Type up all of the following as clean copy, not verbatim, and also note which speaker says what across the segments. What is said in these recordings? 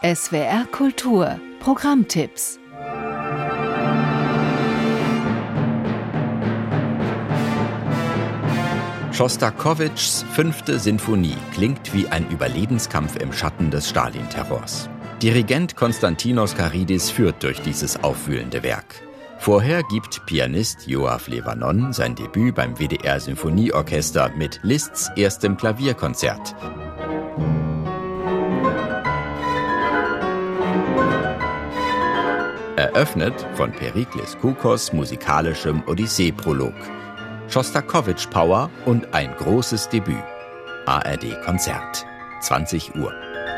Speaker 1: SWR Kultur Programmtipps.
Speaker 2: Schostakowitschs 5. Sinfonie klingt wie ein Überlebenskampf im Schatten des Stalin-Terrors. Dirigent Konstantinos Karidis führt durch dieses aufwühlende Werk. Vorher gibt Pianist Yoav Levanon sein Debüt beim WDR Symphonieorchester mit Liszts erstem Klavierkonzert. Eröffnet von Perikles Koukos musikalischem Odyssee-Prolog. Schostakowitsch Power und ein großes Debüt. ARD-Konzert. 20 Uhr.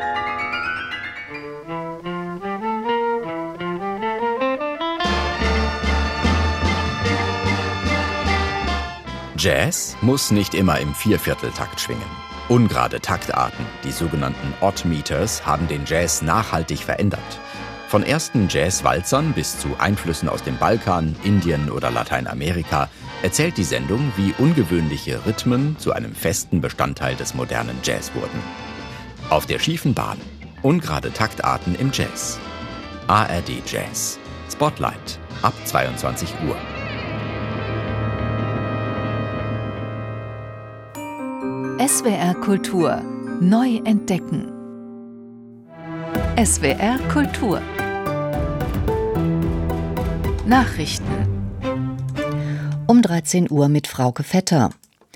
Speaker 2: Jazz muss nicht immer im Viervierteltakt schwingen. Ungerade Taktarten, die sogenannten Odd Meters, haben den Jazz nachhaltig verändert. Von ersten Jazz-Walzern bis zu Einflüssen aus dem Balkan, Indien oder Lateinamerika erzählt die Sendung, wie ungewöhnliche Rhythmen zu einem festen Bestandteil des modernen Jazz wurden. Auf der schiefen Bahn. Ungerade Taktarten im Jazz. ARD Jazz. Spotlight. Ab 22 Uhr.
Speaker 1: SWR Kultur neu entdecken. SWR Kultur Nachrichten
Speaker 3: um 13 Uhr mit Frauke Vetter.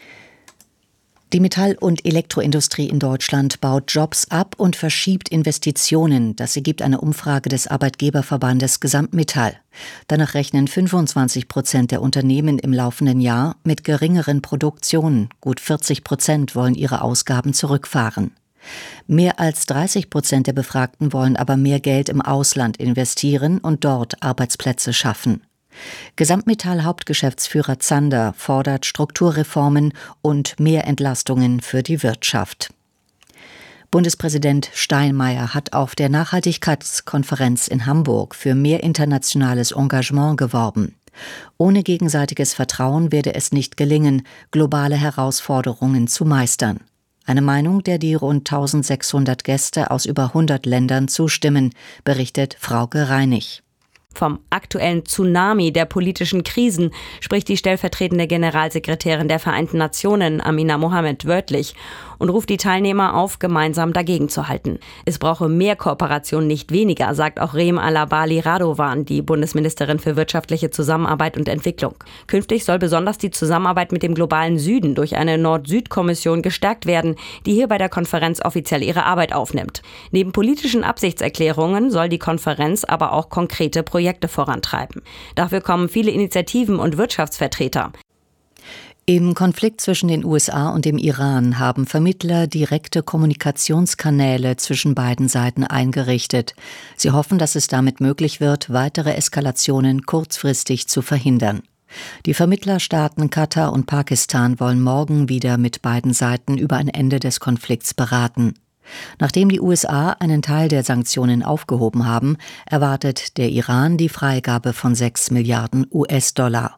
Speaker 3: Die Metall- und Elektroindustrie in Deutschland baut Jobs ab und verschiebt Investitionen. Das ergibt eine Umfrage des Arbeitgeberverbandes Gesamtmetall. Danach rechnen 25% der Unternehmen im laufenden Jahr mit geringeren Produktionen. Gut 40% wollen ihre Ausgaben zurückfahren. Mehr als 30% der Befragten wollen aber mehr Geld im Ausland investieren und dort Arbeitsplätze schaffen. Gesamtmetall-Hauptgeschäftsführer Zander fordert Strukturreformen und mehr Entlastungen für die Wirtschaft. Bundespräsident Steinmeier hat auf der Nachhaltigkeitskonferenz in Hamburg für mehr internationales Engagement geworben. Ohne gegenseitiges Vertrauen werde es nicht gelingen, globale Herausforderungen zu meistern. Eine Meinung, der die rund 1600 Gäste aus über 100 Ländern zustimmen, berichtet Frauke Reinig.
Speaker 4: Vom aktuellen Tsunami der politischen Krisen spricht die stellvertretende Generalsekretärin der Vereinten Nationen, Amina Mohammed, wörtlich und ruft die Teilnehmer auf, gemeinsam dagegen zu halten. Es brauche mehr Kooperation, nicht weniger, sagt auch Reem Alabali Radovan, die Bundesministerin für wirtschaftliche Zusammenarbeit und Entwicklung. Künftig soll besonders die Zusammenarbeit mit dem globalen Süden durch eine Nord-Süd-Kommission gestärkt werden, die hier bei der Konferenz offiziell ihre Arbeit aufnimmt. Neben politischen Absichtserklärungen soll die Konferenz aber auch konkrete Projekte vorantreiben. Dafür kommen viele Initiativen und Wirtschaftsvertreter.
Speaker 3: Im Konflikt zwischen den USA und dem Iran haben Vermittler direkte Kommunikationskanäle zwischen beiden Seiten eingerichtet. Sie hoffen, dass es damit möglich wird, weitere Eskalationen kurzfristig zu verhindern. Die Vermittlerstaaten Katar und Pakistan wollen morgen wieder mit beiden Seiten über ein Ende des Konflikts beraten. Nachdem die USA einen Teil der Sanktionen aufgehoben haben, erwartet der Iran die Freigabe von 6 Milliarden US-Dollar.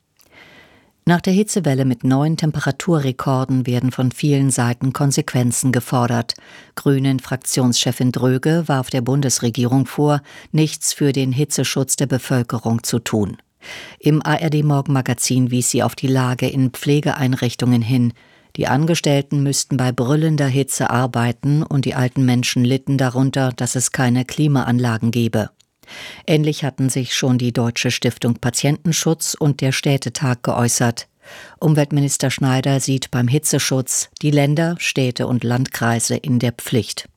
Speaker 3: Nach der Hitzewelle mit neuen Temperaturrekorden werden von vielen Seiten Konsequenzen gefordert. Grünen-Fraktionschefin Dröge warf der Bundesregierung vor, nichts für den Hitzeschutz der Bevölkerung zu tun. Im ARD-Morgenmagazin wies sie auf die Lage in Pflegeeinrichtungen hin. Die Angestellten müssten bei brüllender Hitze arbeiten und die alten Menschen litten darunter, dass es keine Klimaanlagen gebe. Ähnlich hatten sich schon die Deutsche Stiftung Patientenschutz und der Städtetag geäußert. Umweltminister Schneider sieht beim Hitzeschutz die Länder, Städte und Landkreise in der Pflicht.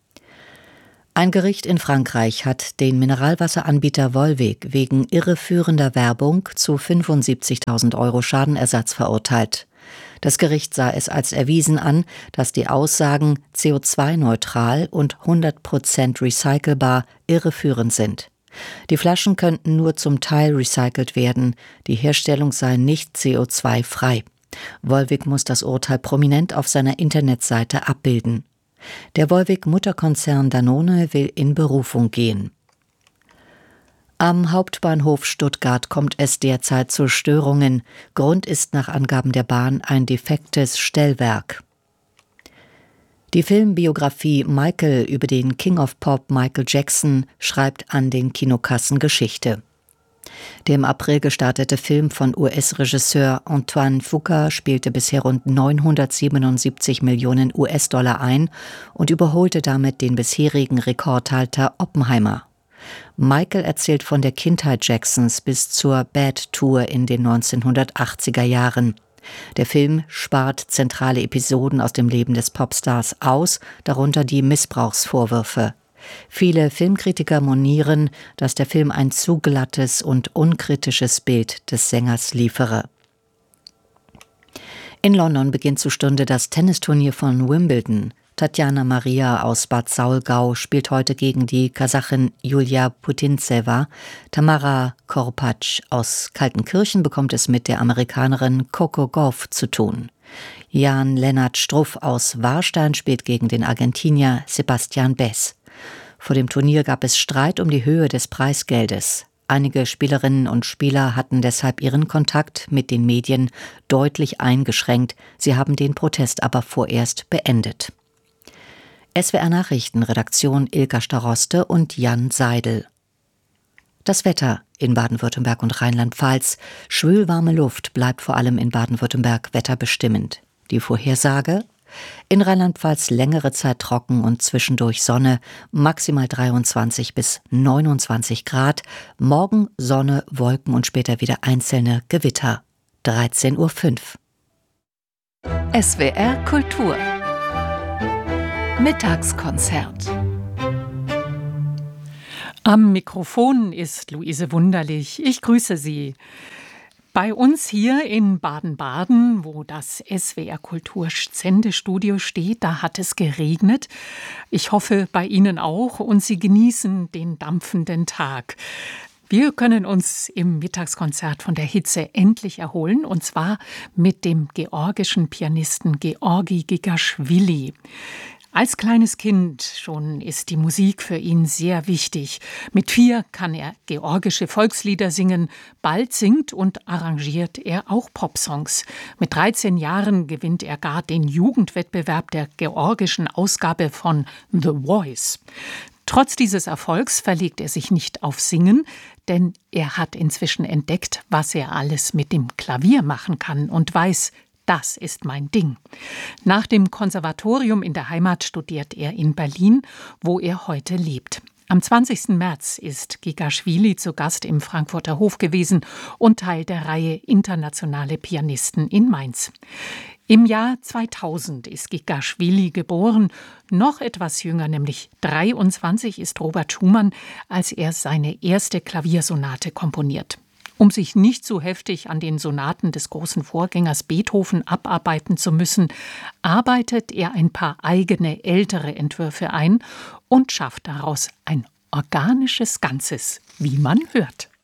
Speaker 3: Ein Gericht in Frankreich hat den Mineralwasseranbieter Volvic wegen irreführender Werbung zu 75.000 € Schadenersatz verurteilt. Das Gericht sah es als erwiesen an, dass die Aussagen CO2-neutral und 100% recycelbar irreführend sind. Die Flaschen könnten nur zum Teil recycelt werden, die Herstellung sei nicht CO2-frei. Volvic muss das Urteil prominent auf seiner Internetseite abbilden. Der Volvic-Mutterkonzern Danone will in Berufung gehen. Am Hauptbahnhof Stuttgart kommt es derzeit zu Störungen. Grund ist nach Angaben der Bahn ein defektes Stellwerk. Die Filmbiografie Michael über den King of Pop Michael Jackson schreibt an den Kinokassen Geschichte. Der im April gestartete Film von US-Regisseur Antoine Fuqua spielte bisher rund 977 Millionen US-Dollar ein und überholte damit den bisherigen Rekordhalter Oppenheimer. Michael erzählt von der Kindheit Jacksons bis zur Bad Tour in den 1980er Jahren. Der Film spart zentrale Episoden aus dem Leben des Popstars aus, darunter die Missbrauchsvorwürfe. Viele Filmkritiker monieren, dass der Film ein zu glattes und unkritisches Bild des Sängers liefere. In London beginnt zur Stunde das Tennisturnier von Wimbledon. Tatjana Maria aus Bad Saulgau spielt heute gegen die Kasachin Julia Putintseva. Tamara Korpatsch aus Kaltenkirchen bekommt es mit der Amerikanerin Coco Gauff zu tun. Jan-Lennart Struff aus Warstein spielt gegen den Argentinier Sebastian Bess. Vor dem Turnier gab es Streit um die Höhe des Preisgeldes. Einige Spielerinnen und Spieler hatten deshalb ihren Kontakt mit den Medien deutlich eingeschränkt. Sie haben den Protest aber vorerst beendet. SWR-Nachrichtenredaktion Ilka Staroste und Jan Seidel. Das Wetter in Baden-Württemberg und Rheinland-Pfalz. Schwülwarme Luft bleibt vor allem in Baden-Württemberg wetterbestimmend. Die Vorhersage: in Rheinland-Pfalz längere Zeit trocken und zwischendurch Sonne, maximal 23 bis 29 Grad. Morgen Sonne, Wolken und später wieder einzelne Gewitter. 13:05 Uhr.
Speaker 1: SWR Kultur Mittagskonzert.
Speaker 5: Am Mikrofon ist Luise Wunderlich. Ich grüße Sie. Bei uns hier in Baden-Baden, wo das SWR Kultur Sendestudio steht, da hat es geregnet. Ich hoffe, bei Ihnen auch, und Sie genießen den dampfenden Tag. Wir können uns im Mittagskonzert von der Hitze endlich erholen, und zwar mit dem georgischen Pianisten Georgi Gigaschwili. Als kleines Kind schon ist die Musik für ihn sehr wichtig. Mit 4 kann er georgische Volkslieder singen, bald singt und arrangiert er auch Popsongs. Mit 13 Jahren gewinnt er gar den Jugendwettbewerb der georgischen Ausgabe von The Voice. Trotz dieses Erfolgs verlegt er sich nicht auf Singen, denn er hat inzwischen entdeckt, was er alles mit dem Klavier machen kann und weiß, das ist mein Ding. Nach dem Konservatorium in der Heimat studiert er in Berlin, wo er heute lebt. Am 20. März ist Gigaschwili zu Gast im Frankfurter Hof gewesen und Teil der Reihe Internationale Pianisten in Mainz. Im Jahr 2000 ist Gigaschwili geboren. Noch etwas jünger, nämlich 23, ist Robert Schumann, als er seine erste Klaviersonate komponiert. Um sich nicht so heftig an den Sonaten des großen Vorgängers Beethoven abarbeiten zu müssen, arbeitet er ein paar eigene ältere Entwürfe ein und schafft daraus ein organisches Ganzes, wie man hört.